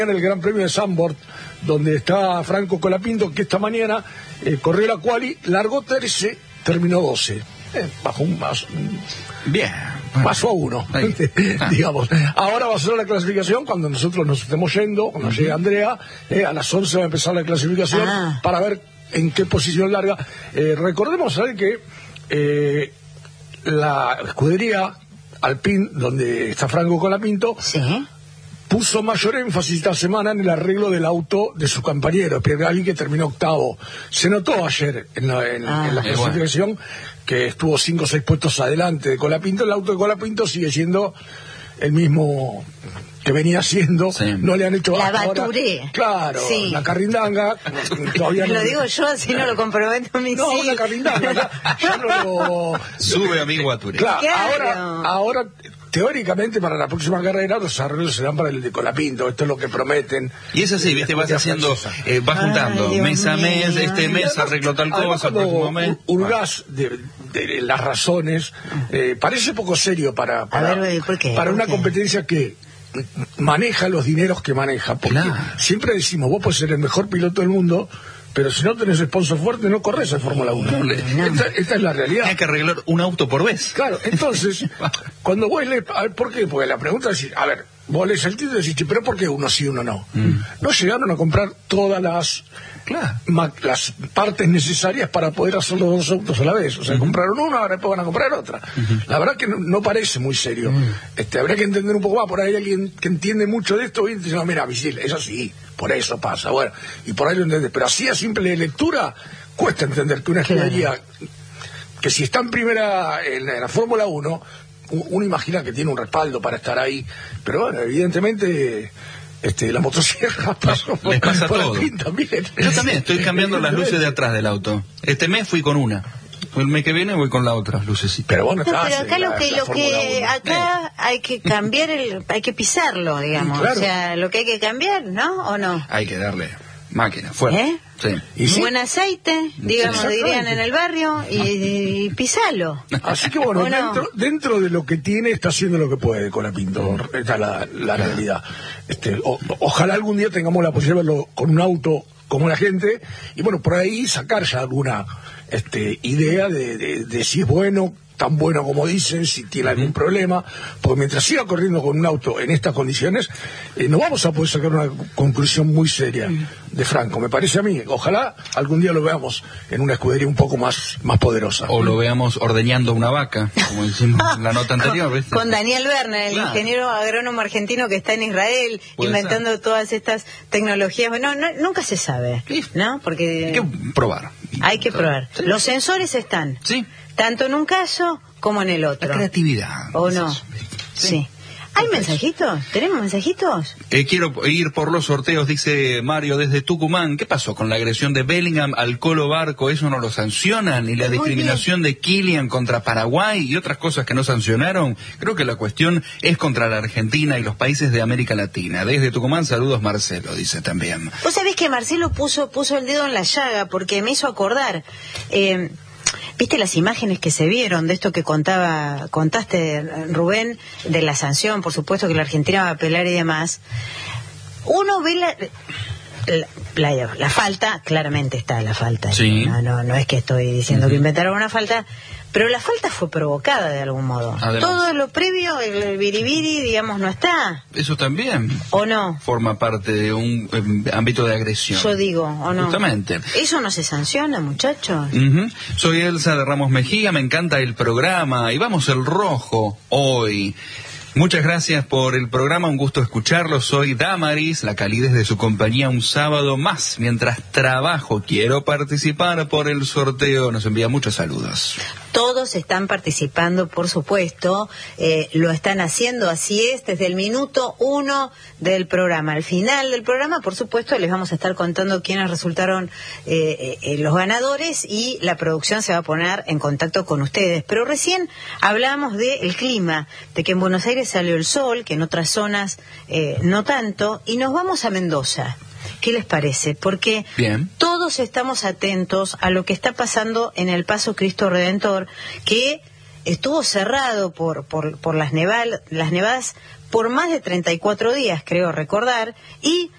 En el Gran Premio de Zandvoort, donde está Franco Colapinto, que esta mañana corrió la quali, largó 13, terminó 12. Bajo un más. Bien. Pasó a 1, digamos. Ahora va a ser la clasificación cuando nosotros nos estemos yendo, cuando llegue Andrea, a las 11 va a empezar la clasificación para ver en qué posición larga. Recordemos, ¿sabe que la escudería Alpine, donde está Franco Colapinto, puso mayor énfasis esta semana en el arreglo del auto de su compañero, Pierre Gasly, que terminó octavo. Se notó ayer en la clasificación que estuvo 5 o 6 puestos adelante de Colapinto. El auto de Colapinto sigue siendo el mismo que venía siendo, no le han hecho la hasta Baturé. Ahora. Claro, la carrindanga. Todavía lo digo yo, así no lo comprometo mis hijos. No, la carrindanga, ya no lo... Sube amigo Baturé. Claro. Ahora teóricamente para la próxima carrera los arreglos serán para el de Colapinto, esto es lo que prometen. Y es así, viste, vas haciendo, vas juntando mes a mes, este mes arreglo tal cosa, el próximo mes. Hurgás de las razones, parece poco serio para una competencia que maneja los dineros que maneja, porque siempre decimos, vos podés ser el mejor piloto del mundo, pero si no tenés sponsor fuerte, no corres en Fórmula 1. Esta es la realidad. Hay que arreglar un auto por vez. Claro, entonces, cuando vos lees... ¿Por qué? Porque la pregunta es, a ver, vos lees el título y decís, ¿pero por qué uno sí, uno no? No llegaron a comprar todas las partes necesarias para poder hacer los dos autos a la vez. O sea, compraron una, ahora después van a comprar otra. La verdad que no parece muy serio. Habría que entender un poco más. Por ahí alguien que entiende mucho de esto y dice, no, mira, Misil, eso sí, por eso pasa. Bueno, y por ahí lo entiendes. Pero así a simple lectura, cuesta entender que una escudería que si está en primera en la Fórmula 1, uno imagina que tiene un respaldo para estar ahí. Pero bueno, evidentemente... la motosierra pasó les pasa todo. También. Yo también estoy cambiando las luces de atrás del auto. Este mes fui con una. El mes que viene voy con la otra lucecita. Pero bueno, pero acá acá hay que cambiar hay que pisarlo, digamos. O sea, lo que hay que cambiar, ¿no? ¿O no? Hay que darle máquina, fuerte. Buen aceite, digamos, dirían en el barrio, y pisalo. Así que bueno, dentro de lo que tiene, está haciendo lo que puede Colapinto. Esta es la realidad. Ojalá algún día tengamos la posibilidad de verlo con un auto como la gente, y bueno, por ahí sacar ya alguna idea de si es bueno, tan bueno como dicen, si tiene algún problema, porque mientras siga corriendo con un auto en estas condiciones, no vamos a poder sacar una conclusión muy seria de Franco, me parece a mí. Ojalá algún día lo veamos en una escudería un poco más poderosa. O lo veamos ordeñando una vaca, como decimos en la nota anterior, ¿viste? Con Daniel Werner, el ingeniero agrónomo argentino que está en Israel, inventando todas estas tecnologías. Bueno, nunca se sabe, ¿no? Porque hay que probar. Hay que probar. Los sensores están. Tanto en un caso como en el otro. La creatividad. ¿O no? Sí. ¿Hay mensajitos? ¿Tenemos mensajitos? Quiero ir por los sorteos, dice Mario desde Tucumán. ¿Qué pasó con la agresión de Bellingham al Colo Barco? ¿Eso no lo sancionan? ¿Y la discriminación de Kylian contra Paraguay y otras cosas que no sancionaron? Creo que la cuestión es contra la Argentina y los países de América Latina. Desde Tucumán, saludos Marcelo, dice también. Vos sabés que Marcelo puso el dedo en la llaga porque me hizo acordar... ¿Viste las imágenes que se vieron de esto que contaste, Rubén, de la sanción, por supuesto que la Argentina va a apelar y demás? Uno ve la falta, claramente está la falta. No es que estoy diciendo que inventaron una falta, pero la falta fue provocada de algún modo. Todo lo previo, el biribiri, digamos, no está. Eso también. ¿O no? Forma parte de un ámbito de agresión. Yo digo, ¿o no? Justamente. ¿Eso no se sanciona, muchachos? Soy Elsa de Ramos Mejía, me encanta el programa. Y vamos el rojo hoy. Muchas gracias por el programa, un gusto escucharlo. Soy Damaris, la calidez de su compañía un sábado más. Mientras trabajo, quiero participar por el sorteo. Nos envía muchos saludos. Todos están participando, por supuesto, lo están haciendo, así es, desde el minuto 1 del programa. Al final del programa, por supuesto, les vamos a estar contando quiénes resultaron los ganadores y la producción se va a poner en contacto con ustedes. Pero recién hablamos del clima, de que en Buenos Aires salió el sol, que en otras zonas no tanto, y nos vamos a Mendoza. ¿Qué les parece? Porque todos estamos atentos a lo que está pasando en el Paso Cristo Redentor, que estuvo cerrado por las nevadas por más de 34 días, creo recordar, y